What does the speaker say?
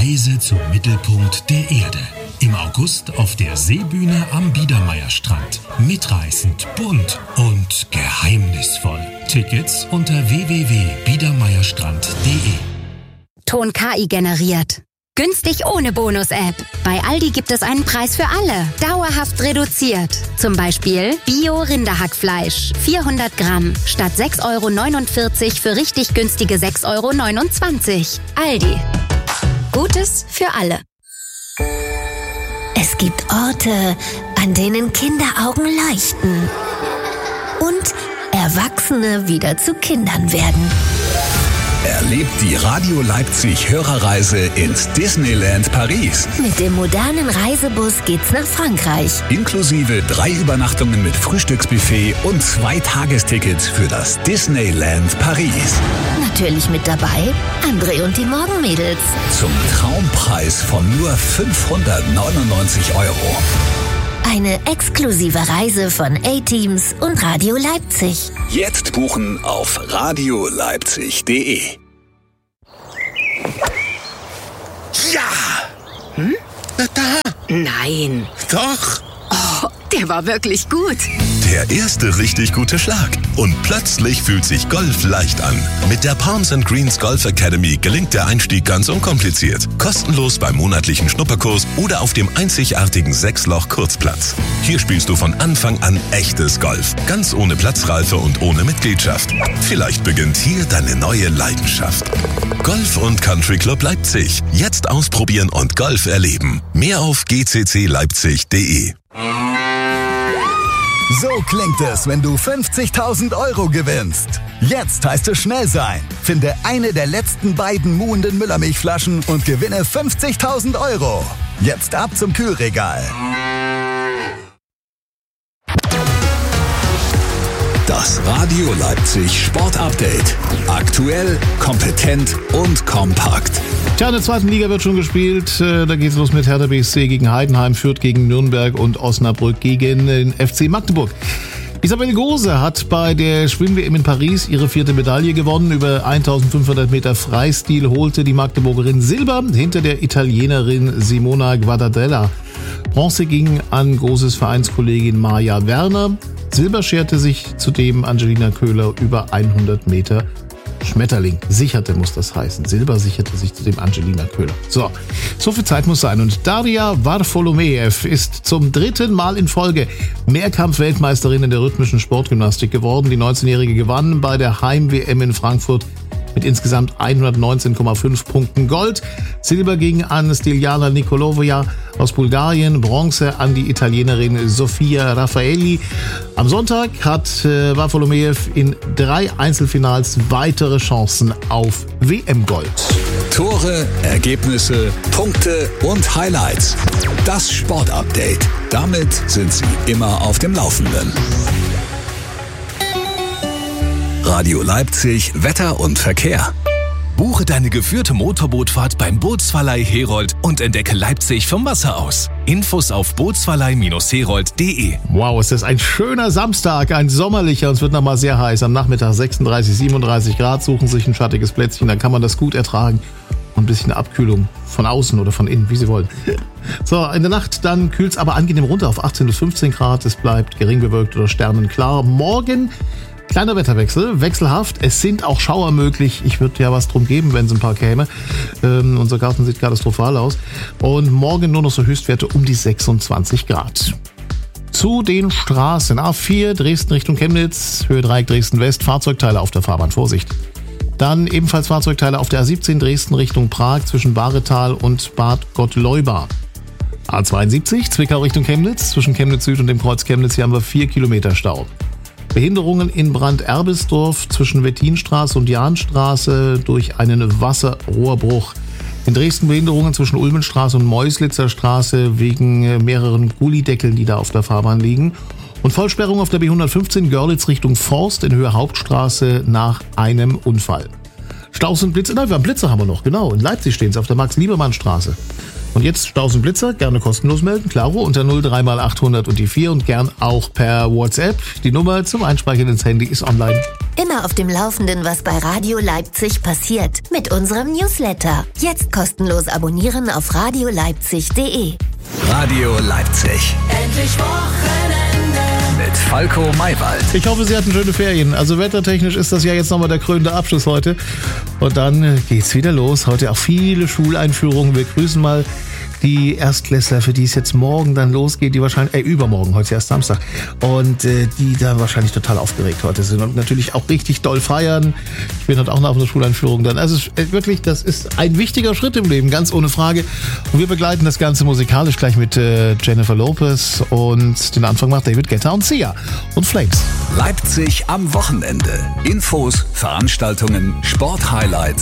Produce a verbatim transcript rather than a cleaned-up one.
Reise zum Mittelpunkt der Erde. Im August auf der Seebühne am Biedermeierstrand. Mitreißend, bunt und geheimnisvoll. Tickets unter w w w punkt biedermeierstrand punkt d e. Ton K I generiert. Günstig ohne Bonus-App. Bei Aldi gibt es einen Preis für alle. Dauerhaft reduziert. Zum Beispiel Bio-Rinderhackfleisch. vierhundert Gramm. Statt sechs Euro neunundvierzig für richtig günstige sechs Euro neunundzwanzig. Aldi. Gutes für alle. Es gibt Orte, an denen Kinderaugen leuchten. Und Erwachsene wieder zu Kindern werden. Erlebt die Radio Leipzig Hörerreise ins Disneyland Paris. Mit dem modernen Reisebus geht's nach Frankreich. Inklusive drei Übernachtungen mit Frühstücksbuffet und zwei Tagestickets für das Disneyland Paris. Natürlich mit dabei André und die Morgenmädels. Zum Traumpreis von nur fünfhundertneunundneunzig Euro. Eine exklusive Reise von A-Teams und Radio Leipzig. Jetzt buchen auf radio leipzig punkt d e. Ja! Hm? Na da! Nein! Doch! Oh, der war wirklich gut. Der erste richtig gute Schlag. Und plötzlich fühlt sich Golf leicht an. Mit der Palms and Greens Golf Academy gelingt der Einstieg ganz unkompliziert. Kostenlos beim monatlichen Schnupperkurs oder auf dem einzigartigen Sechsloch-Kurzplatz. Hier spielst du von Anfang an echtes Golf. Ganz ohne Platzreife und ohne Mitgliedschaft. Vielleicht beginnt hier deine neue Leidenschaft. Golf und Country Club Leipzig. Jetzt ausprobieren und Golf erleben. Mehr auf g c c leipzig punkt d e. So klingt es, wenn du fünfzigtausend Euro gewinnst. Jetzt heißt es schnell sein. Finde eine der letzten beiden muhenden Müllermilchflaschen und gewinne fünfzigtausend Euro. Jetzt ab zum Kühlregal. Das Radio Leipzig Sport Update. Aktuell, kompetent und kompakt. Tja, in der zweiten Liga wird schon gespielt. Da geht's los mit Hertha B S C gegen Heidenheim, Fürth gegen Nürnberg und Osnabrück gegen den F C Magdeburg. Isabel Gose hat bei der Schwimm-W M in Paris ihre vierte Medaille gewonnen. Über eintausendfünfhundert Meter Freistil holte die Magdeburgerin Silber hinter der Italienerin Simona Guardadella. Bronze ging an Goses Vereinskollegin Maja Werner. Silber scherte sich zudem Angelina Köhler über hundert Meter Schmetterling. Sicherte muss das heißen. Silber sicherte sich zudem Angelina Köhler. So, so viel Zeit muss sein. Und Daria Varfolomeev ist zum dritten Mal in Folge Mehrkampf-Weltmeisterin in der rhythmischen Sportgymnastik geworden. Die neunzehnjährige gewann bei der Heim-W M in Frankfurt mit insgesamt hundertneunzehn Komma fünf Punkten Gold. Silber ging an Stiljana Nikolovaja aus Bulgarien, Bronze an die Italienerin Sofia Raffaelli. Am Sonntag hat äh, Varfolomeev in drei Einzelfinals weitere Chancen auf W M-Gold. Tore, Ergebnisse, Punkte und Highlights. Das Sportupdate. Damit sind Sie immer auf dem Laufenden. Radio Leipzig, Wetter und Verkehr. Buche deine geführte Motorbootfahrt beim Bootsverleih Herold und entdecke Leipzig vom Wasser aus. Infos auf bootsverleih Herold punkt d e. Wow, ist das ein schöner Samstag, ein sommerlicher und es wird nochmal sehr heiß. Am Nachmittag sechsunddreißig, siebenunddreißig Grad, suchen sich ein schattiges Plätzchen, dann kann man das gut ertragen. Und ein bisschen Abkühlung von außen oder von innen, wie Sie wollen. So, in der Nacht dann kühlt es aber angenehm runter auf achtzehn bis fünfzehn Grad. Es bleibt gering bewölkt oder sternenklar. Morgen kleiner Wetterwechsel, wechselhaft. Es sind auch Schauer möglich. Ich würde ja was drum geben, wenn es ein paar käme. Ähm, unser Garten sieht katastrophal aus. Und morgen nur noch so Höchstwerte um die sechsundzwanzig Grad. Zu den Straßen. A vier, Dresden Richtung Chemnitz, Höhe Dreieck Dresden West, Fahrzeugteile auf der Fahrbahn, Vorsicht. Dann ebenfalls Fahrzeugteile auf der A siebzehn Dresden Richtung Prag zwischen Baretal und Bad Gottleuba. A zweiundsiebzig, Zwickau Richtung Chemnitz, zwischen Chemnitz Süd und dem Kreuz Chemnitz, hier haben wir vier Kilometer Stau. Behinderungen in Brand-Erbelsdorf zwischen Wettinstraße und Jahnstraße durch einen Wasserrohrbruch. In Dresden Behinderungen zwischen Ulmenstraße und Meuslitzer Straße wegen mehreren Gullideckeln, die da auf der Fahrbahn liegen. Und Vollsperrung auf der B hundertfünfzehn Görlitz Richtung Forst in Höhe Hauptstraße nach einem Unfall. Staus und Blitze, nein, wir haben Blitze haben wir noch, genau. In Leipzig stehen sie auf der Max-Liebermann-Straße. Und jetzt Staus und Blitzer, gerne kostenlos melden, klaro, unter null drei mal achthundert und die vier und gern auch per WhatsApp. Die Nummer zum Einspeichern ins Handy ist online. Immer auf dem Laufenden, was bei Radio Leipzig passiert. Mit unserem Newsletter. Jetzt kostenlos abonnieren auf radio leipzig punkt de. Radio Leipzig. Endlich Wochenende. Mit Falco Maywald. Ich hoffe, Sie hatten schöne Ferien. Also wettertechnisch ist das ja jetzt nochmal der krönende Abschluss heute. Und dann geht's wieder los. Heute auch viele Schuleinführungen. Wir grüßen mal die Erstklässler, für die es jetzt morgen dann losgeht, die wahrscheinlich, äh, übermorgen, heute ist ja erst Samstag, und äh, die da wahrscheinlich total aufgeregt heute sind und natürlich auch richtig doll feiern. Ich bin heute auch noch auf einer Schuleinführung dann. Also äh, wirklich, das ist ein wichtiger Schritt im Leben, ganz ohne Frage. Und wir begleiten das Ganze musikalisch gleich mit äh, Jennifer Lopez, und den Anfang macht David Guetta und Sia und Flames. Leipzig am Wochenende. Infos, Veranstaltungen, Sporthighlights